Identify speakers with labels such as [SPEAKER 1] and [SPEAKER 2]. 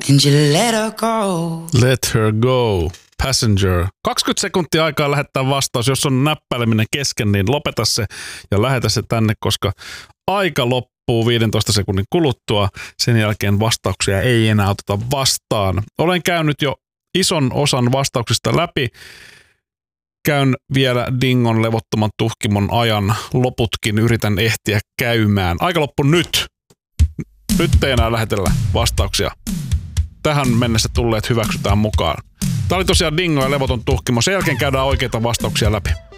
[SPEAKER 1] and you let her go.
[SPEAKER 2] Let her go. Passenger. 20 sekuntia aikaa lähettää vastaus. Jos on näppäileminen kesken, niin lopeta se ja lähetä se tänne, koska aika loppuu 15 sekunnin kuluttua. Sen jälkeen vastauksia ei enää oteta vastaan. Olen käynyt jo ison osan vastauksista läpi. Käyn vielä Dingon levottoman tuhkimon ajan loputkin. Yritän ehtiä käymään. Aika loppu nyt. Nyt ei enää lähetellä vastauksia. Tähän mennessä tulleet hyväksytään mukaan. Tämä oli tosiaan Dingo ja levoton tuhkimo. Sen jälkeen käydään oikeita vastauksia läpi.